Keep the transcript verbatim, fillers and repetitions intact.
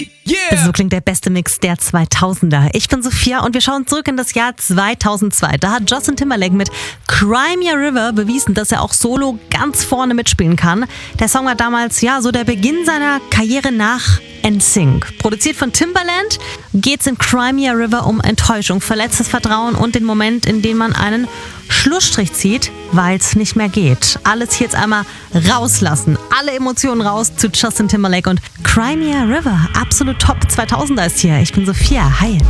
Yeah! So klingt der beste Mix der zweitausender. Ich bin Sophia und wir schauen zurück in das Jahr zweitausendzwei. Da hat Justin Timberlake mit Cry Me a River bewiesen, dass er auch solo ganz vorne mitspielen kann. Der Song war damals ja so der Beginn seiner Karriere nach N Sync. Produziert von Timbaland geht's in Cry Me a River um Enttäuschung, verletztes Vertrauen und den Moment, in dem man einen Schlussstrich zieht, weil es nicht mehr geht. Alles hier jetzt einmal rauslassen. Alle Emotionen raus zu Justin Timberlake und Cry Me a River. Absolut top zweitausender ist hier. Ich bin Sophia. Hi.